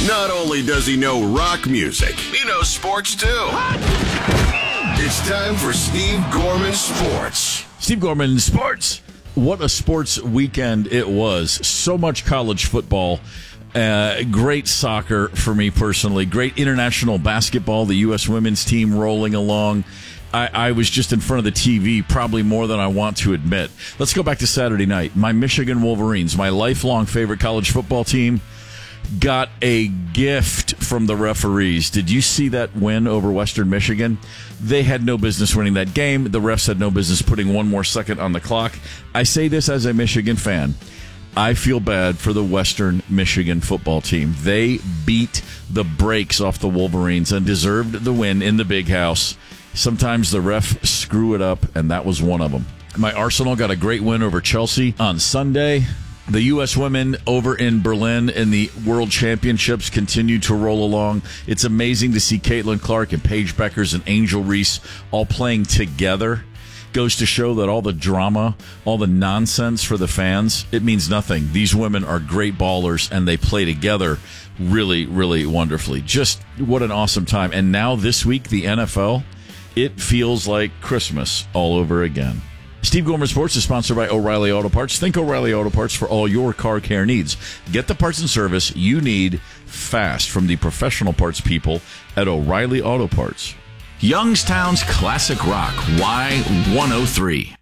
Not only does he know rock music, he knows sports too. It's time for Steve Gorman Sports. Steve Gorman Sports. What a sports weekend it was. So much college football. Great soccer for me personally. Great international basketball. The U.S. women's team rolling along. I was just in front of the TV probably more than I want to admit. Let's go back to Saturday night. My Michigan Wolverines, my lifelong favorite college football team, got a gift from the referees. Did you see that win over Western Michigan? They had no business winning that game. The refs had no business putting one more second on the clock. I say this as a Michigan fan. I feel bad for the Western Michigan football team. They beat the brakes off the Wolverines and deserved the win in the big house. Sometimes the ref screw it up, and that was one of them. My Arsenal got a great win over Chelsea on Sunday. The U.S. women over in Berlin in the World Championships continue to roll along. It's amazing to see Caitlin Clark and Paige Beckers and Angel Reese all playing together. Goes to show that all the drama, all the nonsense for the fans, it means nothing. These women are great ballers, and they play together really, really wonderfully. Just what an awesome time. And now this week, the NFL, it feels like Christmas all over again. Steve Gorman Sports is sponsored by O'Reilly Auto Parts. Think O'Reilly Auto Parts for all your car care needs. Get the parts and service you need fast from the professional parts people at O'Reilly Auto Parts. Youngstown's Classic Rock, Y103.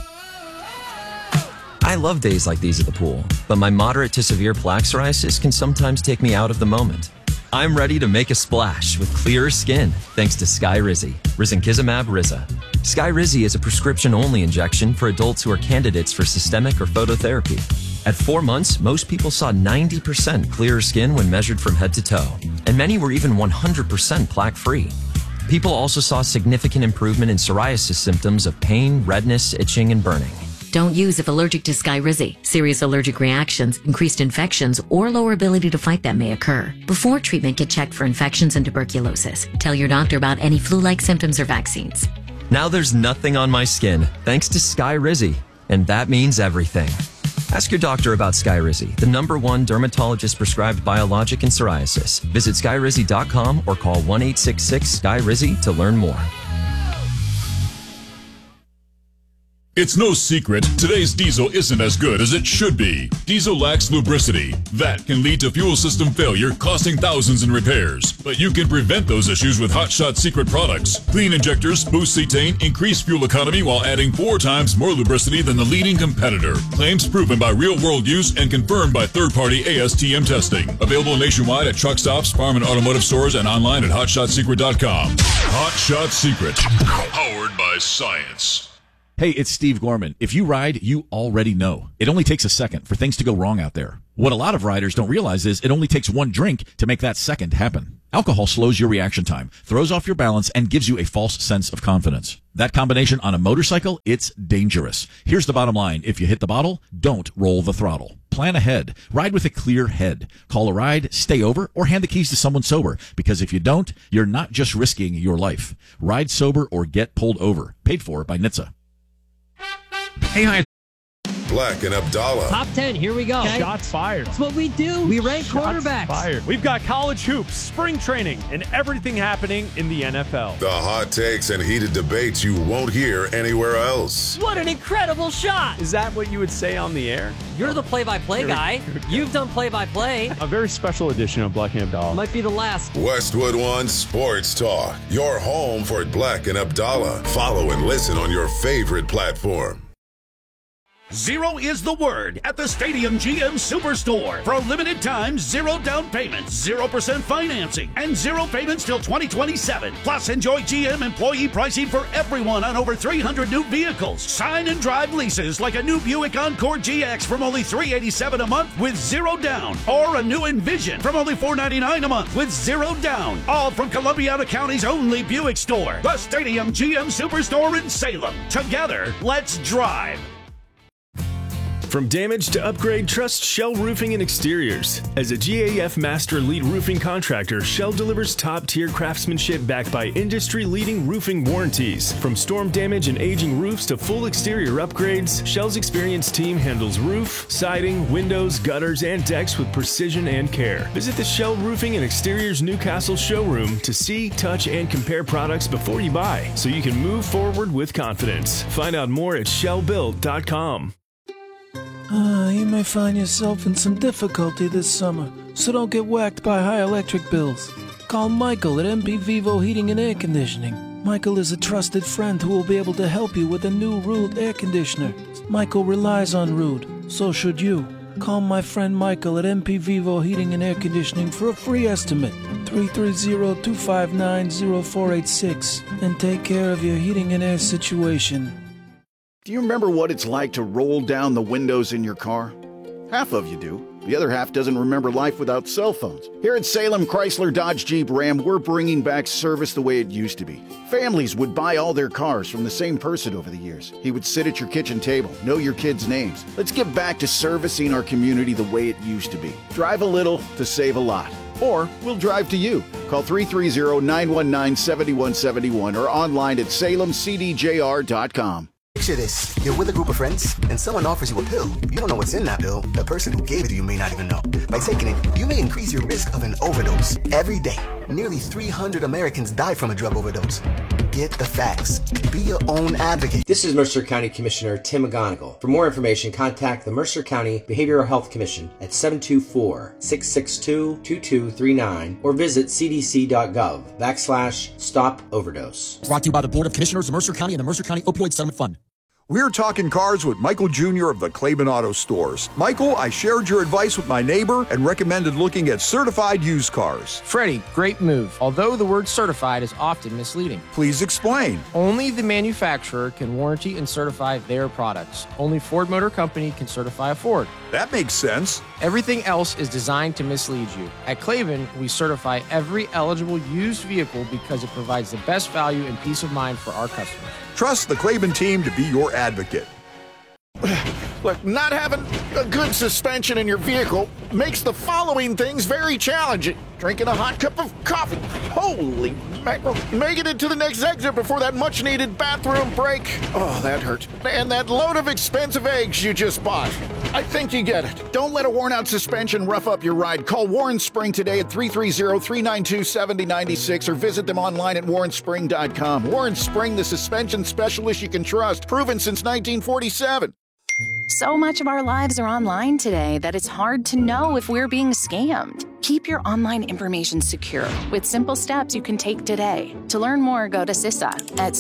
I love days like these at the pool, but my moderate to severe plaque psoriasis can sometimes take me out of the moment. I'm ready to make a splash with clearer skin thanks to Skyrizi, Risankizumab Riza. Skyrizi is a prescription-only injection for adults who are candidates for systemic or phototherapy. At 4 months, most people saw 90% clearer skin when measured from head to toe, and many were even 100% plaque-free. People also saw significant improvement in psoriasis symptoms of pain, redness, itching, and burning. Don't use if allergic to Skyrizi. Serious allergic reactions, increased infections, or lower ability to fight them may occur. Before treatment, get checked for infections and tuberculosis. Tell your doctor about any flu-like symptoms or vaccines. Now there's nothing on my skin thanks to Skyrizi, and that means everything. Ask your doctor about Skyrizi, the #1 dermatologist-prescribed biologic in psoriasis. Visit Skyrizi.com or call 1-866-SKYRIZI to learn more. It's no secret, today's diesel isn't as good as it should be. Diesel lacks lubricity. That can lead to fuel system failure, costing thousands in repairs. But you can prevent those issues with Hot Shot Secret products. Clean injectors boost cetane, increase fuel economy while adding 4 times more lubricity than the leading competitor. Claims proven by real-world use and confirmed by third-party ASTM testing. Available nationwide at truck stops, farm and automotive stores, and online at HotShotSecret.com. Hot Shot Secret. Powered by science. Hey, it's Steve Gorman. If you ride, you already know. It only takes a second for things to go wrong out there. What a lot of riders don't realize is it only takes one drink to make that second happen. Alcohol slows your reaction time, throws off your balance, and gives you a false sense of confidence. That combination on a motorcycle, it's dangerous. Here's the bottom line. If you hit the bottle, don't roll the throttle. Plan ahead. Ride with a clear head. Call a ride, stay over, or hand the keys to someone sober. Because if you don't, you're not just risking your life. Ride sober or get pulled over. Paid for by NHTSA. Hey, hi. Black and Abdallah. Top 10, here we go. Okay. Shots fired. That's what we do. We rank Shots quarterbacks. Fired. We've got college hoops, spring training, and everything happening in the NFL. The hot takes and heated debates you won't hear anywhere else. What an incredible shot. Is that what you would say on the air? You're the play-by-play guy. You've done play-by-play. A very special edition of Black and Abdallah. Might be the last. Westwood One Sports Talk. Your home for Black and Abdallah. Follow and listen on your favorite platform. Zero is the word at the Stadium GM Superstore. For a limited time, 0 down payments, 0% financing, and 0 payments till 2027. Plus, enjoy GM employee pricing for everyone on over 300 new vehicles. Sign and drive leases like a new Buick Encore GX from only $387 a month with 0 down. Or a new Envision from only $499 a month with 0 down. All from Columbiana County's only Buick store. The Stadium GM Superstore in Salem. Together, let's drive. From damage to upgrade, trust Shell Roofing and Exteriors. As a GAF Master Elite Roofing contractor, Shell delivers top-tier craftsmanship backed by industry-leading roofing warranties. From storm damage and aging roofs to full exterior upgrades, Shell's experienced team handles roof, siding, windows, gutters, and decks with precision and care. Visit the Shell Roofing and Exteriors Newcastle showroom to see, touch, and compare products before you buy, so you can move forward with confidence. Find out more at shellbuilt.com. You may find yourself in some difficulty this summer, so don't get whacked by high electric bills. Call Michael at MP Vivo Heating and Air Conditioning. Michael is a trusted friend who will be able to help you with a new Ruud air conditioner. Michael relies on Ruud, so should you. Call my friend Michael at MP Vivo Heating and Air Conditioning for a free estimate. 330-259-0486 and take care of your heating and air situation. Do you remember what it's like to roll down the windows in your car? Half of you do. The other half doesn't remember life without cell phones. Here at Salem Chrysler Dodge Jeep Ram, we're bringing back service the way it used to be. Families would buy all their cars from the same person over the years. He would sit at your kitchen table, know your kids' names. Let's get back to servicing our community the way it used to be. Drive a little to save a lot. Or we'll drive to you. Call 330-919-7171 or online at salemcdjr.com. Picture this. You're with a group of friends, and someone offers you a pill. You don't know what's in that pill. The person who gave it to you may not even know. By taking it, you may increase your risk of an overdose. Every day, nearly 300 Americans die from a drug overdose. Get the facts. Be your own advocate. This is Mercer County Commissioner Tim McGonigal. For more information, contact the Mercer County Behavioral Health Commission at 724-662-2239 or visit cdc.gov/stop overdose. Brought to you by the Board of Commissioners of Mercer County and the Mercer County Opioid Settlement Fund. We're talking cars with Michael Jr. of the Claiborne Auto Stores. Michael, I shared your advice with my neighbor and recommended looking at certified used cars. Freddie, great move, although the word certified is often misleading. Please explain. Only the manufacturer can warranty and certify their products. Only Ford Motor Company can certify a Ford. That makes sense. Everything else is designed to mislead you. At Claiborne, we certify every eligible used vehicle because it provides the best value and peace of mind for our customers. Trust the Claiborne team to be your advocate. Look, not having a good suspension in your vehicle makes the following things very challenging. Drinking a hot cup of coffee. Holy mackerel. Making it to the next exit before that much-needed bathroom break. Oh, that hurt. And that load of expensive eggs you just bought. I think you get it. Don't let a worn-out suspension rough up your ride. Call Warren Spring today at 330-392-7096 or visit them online at warrenspring.com. Warren Spring, the suspension specialist you can trust. Proven since 1947. So much of our lives are online today that it's hard to know if we're being scammed. Keep your online information secure with simple steps you can take today. To learn more, go to CISA at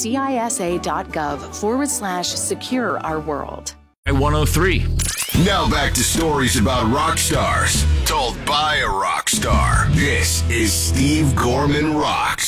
cisa.gov/secure our world. 103. Now back to stories about rock stars told by a rock star. This is Steve Gorman Rocks.